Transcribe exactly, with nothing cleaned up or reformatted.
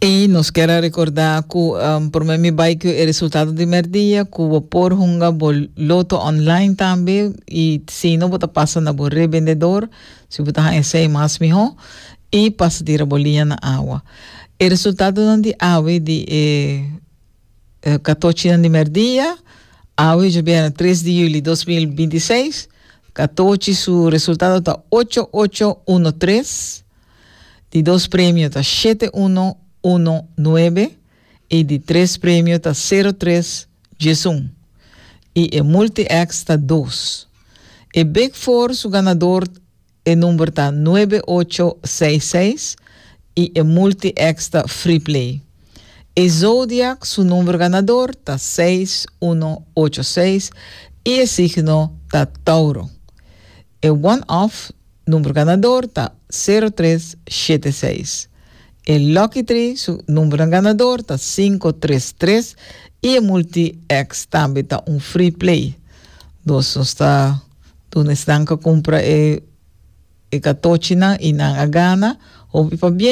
E nos quero recordar que um, por mim vai que o resultado de merdia que o por hunga bol loto online também e se não bota passa na bo revendedor se bota esse mais melhor e passa de bolinha na água. O resultado não de água de eh, eh, quatorze de merdia água já bem três de julho de dois mil e vinte e seis quatorze su resultado está oito oito um três de dois prêmios está sete um um nove e de três prêmios está zero três um e o multi-X está dois. E Big Four, o ganador, o número está nove oito seis seis e o multi-X está free play. E Zodiac, o número ganador, está seis um oito seis e o signo está Tauro. E one-off, número ganador, está zero três sete seis. El Lucky Tree, su número ganador, está cinco três três e o multi-X também está um free play. Então, está, tu estão que compra e, e quatorze e não a gana, ou para bem